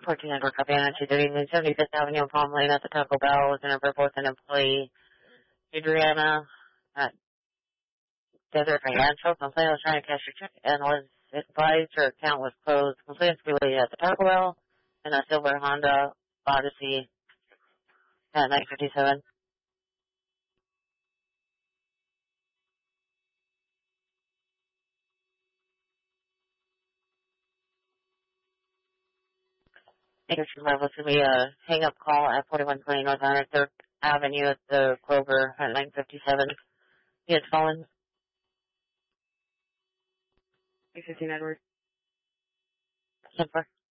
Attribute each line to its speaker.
Speaker 1: 14 Edward copy on 230 75th Avenue, Palm Lane at the Taco Bell was an report an employee, Adriana, at Desert Financial. Complaint was trying to cash her check and was advised her account was closed. Complaints related at the Taco Bell and a silver Honda Odyssey at 957. Thank you, level to be a hang-up call at 4120 North 103rd Avenue at the Kroger at 957. He had fallen. 15 Edward. 10-4.